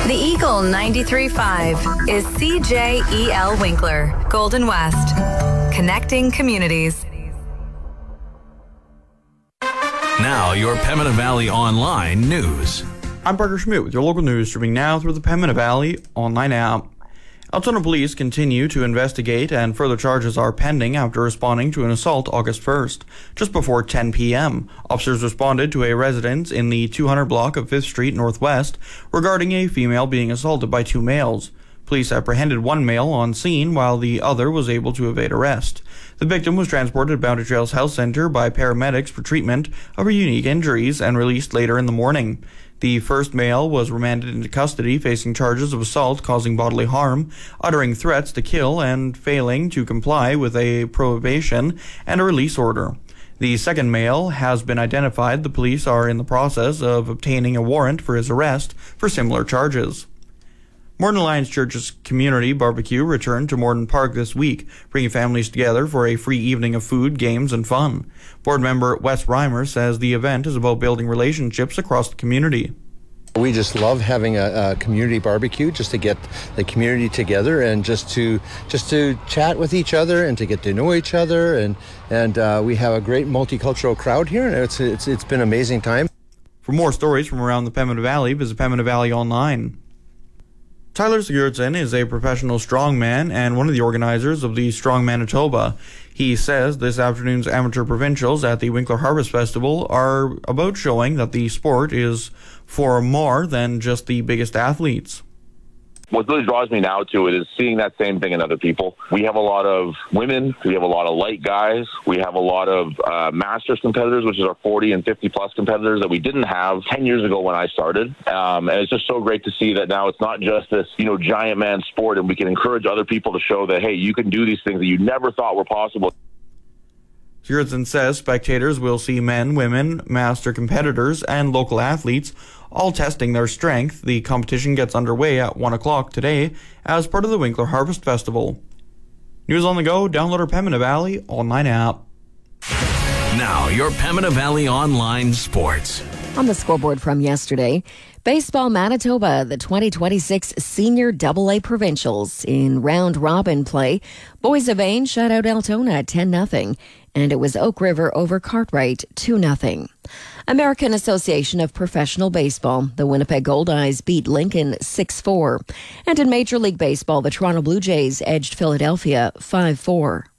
The Eagle 93.5 is CJEL Winkler, Golden West, connecting communities. Now, your Pembina Valley Online news. I'm Parker Schmidt with your local news, streaming now through the Pembina Valley Online app. Altona Police continue to investigate, and further charges are pending after responding to an assault August 1st. Just before 10 p.m., officers responded to a residence in the 200 block of 5th Street Northwest regarding a female being assaulted by two males. Police apprehended one male on scene while the other was able to evade arrest. The victim was transported to Boundary Trails Health Center by paramedics for treatment of her unique injuries and released later in the morning. The first male was remanded into custody facing charges of assault causing bodily harm, uttering threats to kill, and failing to comply with a probation and a release order. The second male has been identified. The police are in the process of obtaining a warrant for his arrest for similar charges. Morden Alliance Church's community barbecue returned to Morden Park this week, bringing families together for a free evening of food, games, and fun. Board member Wes Reimer says the event is about building relationships across the community. We just love having a community barbecue, just to get the community together and just to chat with each other and to get to know each other. And we have a great multicultural crowd here, and it's been an amazing time. For more stories from around the Pembina Valley, visit Pembina Valley Online. Tyler Sigurdsson is a professional strongman and one of the organizers of the Strong Manitoba. He says this afternoon's amateur provincials at the Winkler Harvest Festival are about showing that the sport is for more than just the biggest athletes. What really draws me now to it is seeing that same thing in other people. We have a lot of women, we have a lot of light guys, we have a lot of masters competitors, which is our 40 and 50 plus competitors that we didn't have 10 years ago when I started. And it's just so great to see that now it's not just this, giant man sport, and we can encourage other people to show that, hey, you can do these things that you never thought were possible. Sigurdsson says spectators will see men, women, master competitors, and local athletes all testing their strength. The competition gets underway at 1 o'clock today as part of the Winkler Harvest Festival. News on the go, download our Pembina Valley Online app. Now, your Pembina Valley Online sports. On the scoreboard from yesterday, Baseball Manitoba, the 2026 Senior AA Provincials. In round-robin play, Boys of Ain shut out Altona 10-0, and it was Oak River over Cartwright 2-0. American Association of Professional Baseball, the Winnipeg Goldeyes beat Lincoln 6-4. And in Major League Baseball, the Toronto Blue Jays edged Philadelphia 5-4.